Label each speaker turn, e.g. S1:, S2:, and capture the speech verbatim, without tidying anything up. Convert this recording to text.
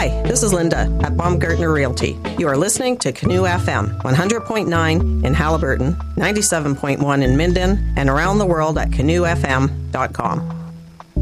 S1: Hi, this is Linda at Baumgartner Realty. You are listening to Canoe F M, one hundred point nine in Halliburton, ninety-seven point one in Minden, and around the world at canoe f m dot com.